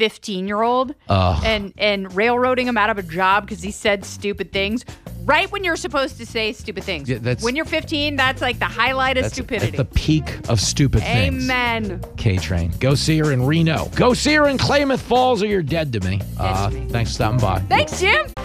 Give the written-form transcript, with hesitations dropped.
15-year-old and railroading him out of a job because he said stupid things. Right when you're supposed to say stupid things. Yeah, when you're 15, that's like the highlight of stupidity. That's the peak of stupid things. Amen. K-Train. Go see her in Reno. Go see her in Klamath Falls or you're dead to me. Dead to me. Thanks for stopping by. Thanks, Jim.